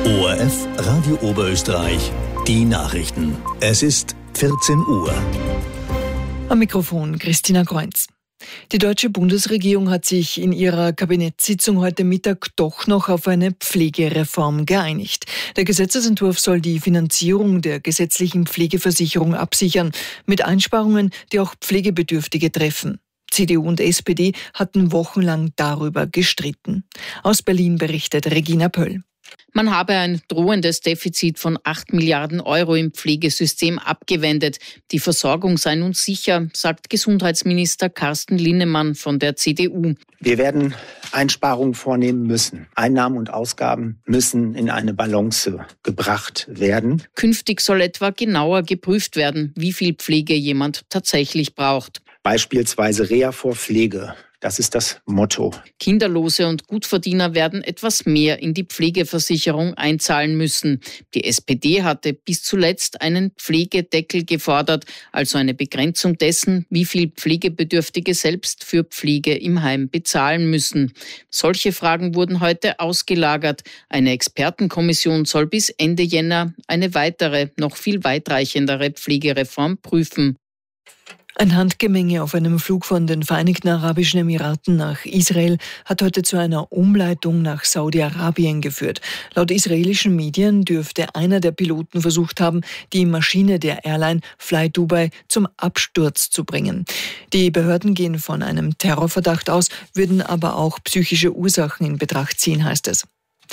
ORF Radio Oberösterreich, die Nachrichten. Es ist 14 Uhr. Am Mikrofon Christina Kreunz. Die deutsche Bundesregierung hat sich in ihrer Kabinettssitzung heute Mittag doch noch auf eine Pflegereform geeinigt. Der Gesetzesentwurf soll die Finanzierung der gesetzlichen Pflegeversicherung absichern, mit Einsparungen, die auch Pflegebedürftige treffen. CDU und SPD hatten wochenlang darüber gestritten. Aus Berlin berichtet Regina Pöll. Man habe ein drohendes Defizit von 8 Milliarden Euro im Pflegesystem abgewendet. Die Versorgung sei nun sicher, sagt Gesundheitsminister Carsten Linnemann von der CDU. Wir werden Einsparungen vornehmen müssen. Einnahmen und Ausgaben müssen in eine Balance gebracht werden. Künftig soll etwa genauer geprüft werden, wie viel Pflege jemand tatsächlich braucht. Beispielsweise Reha vor Pflege. Das ist das Motto. Kinderlose und Gutverdiener werden etwas mehr in die Pflegeversicherung einzahlen müssen. Die SPD hatte bis zuletzt einen Pflegedeckel gefordert, also eine Begrenzung dessen, wie viel Pflegebedürftige selbst für Pflege im Heim bezahlen müssen. Solche Fragen wurden heute ausgelagert. Eine Expertenkommission soll bis Ende Jänner eine weitere, noch viel weitreichendere Pflegereform prüfen. Ein Handgemenge auf einem Flug von den Vereinigten Arabischen Emiraten nach Israel hat heute zu einer Umleitung nach Saudi-Arabien geführt. Laut israelischen Medien dürfte einer der Piloten versucht haben, die Maschine der Airline Fly Dubai zum Absturz zu bringen. Die Behörden gehen von einem Terrorverdacht aus, würden aber auch psychische Ursachen in Betracht ziehen, heißt es.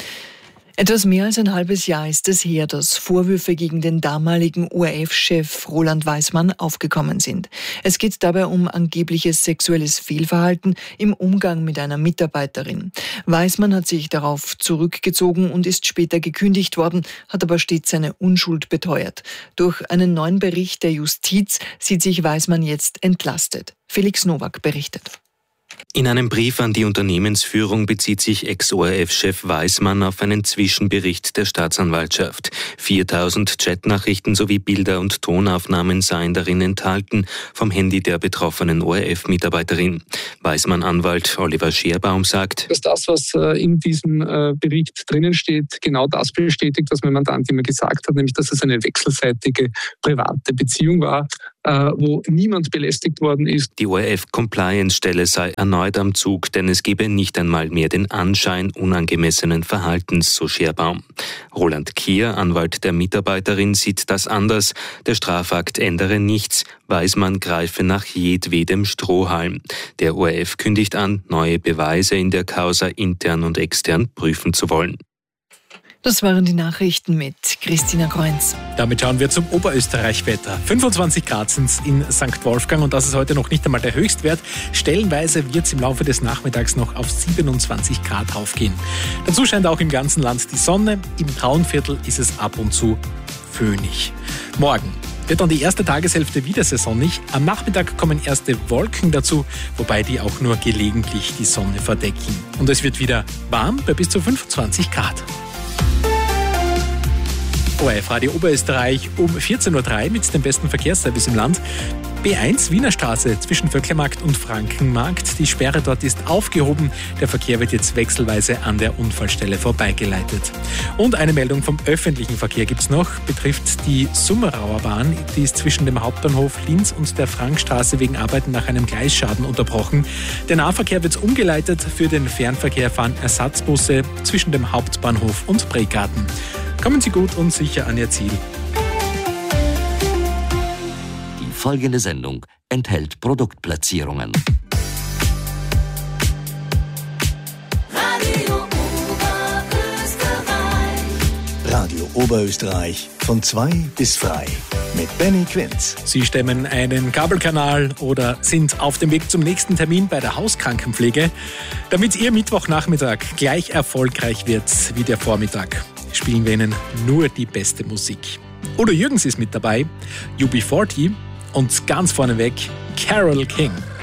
Etwas mehr als ein halbes Jahr ist es her, dass Vorwürfe gegen den damaligen ORF-Chef Roland Weismann aufgekommen sind. Es geht dabei um angebliches sexuelles Fehlverhalten im Umgang mit einer Mitarbeiterin. Weismann hat sich darauf zurückgezogen und ist später gekündigt worden, hat aber stets seine Unschuld beteuert. Durch einen neuen Bericht der Justiz sieht sich Weismann jetzt entlastet. Felix Nowak berichtet. In einem Brief an die Unternehmensführung bezieht sich Ex-ORF-Chef Weismann auf einen Zwischenbericht der Staatsanwaltschaft. 4000 Chatnachrichten sowie Bilder und Tonaufnahmen seien darin enthalten, vom Handy der betroffenen ORF-Mitarbeiterin. Weismann-Anwalt Oliver Scherbaum sagt, dass das, was in diesem Bericht drinnen steht, genau das bestätigt, was mein Mandant immer gesagt hat, nämlich dass es eine wechselseitige private Beziehung war, wo niemand belästigt worden ist. Die ORF-Compliance-Stelle sei erneut am Zug, denn es gebe nicht einmal mehr den Anschein unangemessenen Verhaltens, so Scherbaum. Roland Kier, Anwalt der Mitarbeiterin, sieht das anders. Der Strafakt ändere nichts. Weismann greife nach jedwedem Strohhalm. Der ORF kündigt an, neue Beweise in der Causa intern und extern prüfen zu wollen. Das waren die Nachrichten mit Christina Kreunz. Damit schauen wir zum Oberösterreich-Wetter. 25 Grad sind es in St. Wolfgang und das ist heute noch nicht einmal der Höchstwert. Stellenweise wird es im Laufe des Nachmittags noch auf 27 Grad aufgehen. Dazu scheint auch im ganzen Land die Sonne. Im Traunviertel ist es ab und zu föhnig. Morgen wird dann die erste Tageshälfte wieder saisonnig. Am Nachmittag kommen erste Wolken dazu, wobei die auch nur gelegentlich die Sonne verdecken. Und es wird wieder warm bei bis zu 25 Grad. ORF Radio Oberösterreich um 14.03 Uhr mit dem besten Verkehrsservice im Land. B1 Wiener Straße zwischen Vöcklermarkt und Frankenmarkt. Die Sperre dort ist aufgehoben. Der Verkehr wird jetzt wechselweise an der Unfallstelle vorbeigeleitet. Und eine Meldung vom öffentlichen Verkehr gibt es noch, betrifft die Summerauer Bahn. Die ist zwischen dem Hauptbahnhof Linz und der Frankstraße wegen Arbeiten nach einem Gleisschaden unterbrochen. Der Nahverkehr wird umgeleitet. Für den Fernverkehr fahren Ersatzbusse zwischen dem Hauptbahnhof und Bregarten. Kommen Sie gut und sicher an Ihr Ziel. Die folgende Sendung enthält Produktplatzierungen. Radio Oberösterreich von 2 bis 3 mit Benny Quinz. Sie stemmen einen Kabelkanal oder sind auf dem Weg zum nächsten Termin bei der Hauskrankenpflege. Damit Ihr Mittwochnachmittag gleich erfolgreich wird wie der Vormittag, spielen wir Ihnen nur die beste Musik. Udo Jürgens ist mit dabei, UB40 und ganz vorneweg Carole King.